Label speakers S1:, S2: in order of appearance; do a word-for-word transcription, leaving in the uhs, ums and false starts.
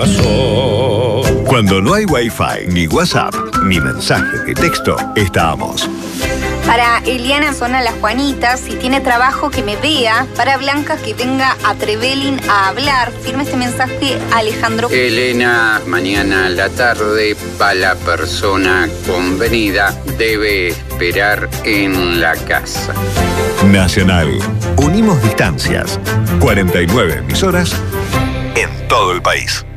S1: Cuando no hay Wi-Fi, ni WhatsApp, ni mensaje de texto, estamos.
S2: Para Eliana, zona Las Juanitas, si tiene trabajo que me vea. Para Blanca, que venga a Trevelin a hablar. Firme este mensaje, Alejandro.
S3: Elena, mañana a la tarde, para la persona convenida, debe esperar en la casa.
S1: Nacional. Unimos distancias. cuarenta y nueve emisoras en todo el país.